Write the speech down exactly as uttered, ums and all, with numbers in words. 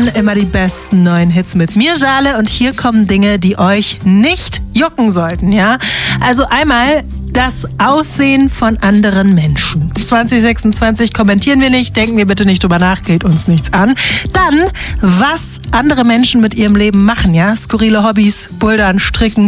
hören immer die besten neuen Hits mit mir, Jale, und hier kommen Dinge, die euch nicht jucken sollten, ja? Also einmal das Aussehen von anderen Menschen. zwanzig sechsundzwanzig kommentieren wir nicht, denken wir bitte nicht drüber nach, geht uns nichts an. Dann, was andere Menschen mit ihrem Leben machen, ja? Skurrile Hobbys, Bouldern, Stricken,